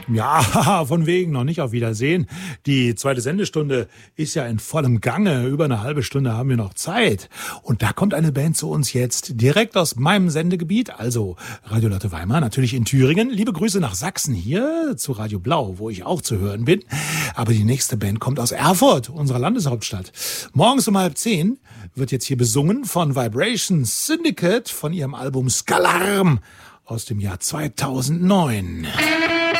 Ja, von wegen noch nicht auf Wiedersehen. Die zweite Sendestunde ist ja in vollem Gange. Über eine halbe Stunde haben wir noch Zeit. Und da kommt eine Band zu uns jetzt direkt aus meinem Sendegebiet, also Radio Lotte Weimar, natürlich in Thüringen. Liebe Grüße nach Sachsen hier zu Radio Blau, wo ich auch zu hören bin. Aber die nächste Band kommt aus Erfurt, unserer Landeshauptstadt. Morgens um 9:30 wird jetzt hier besungen von Vibration Syndicate von ihrem Album Skalarm aus dem Jahr 2009.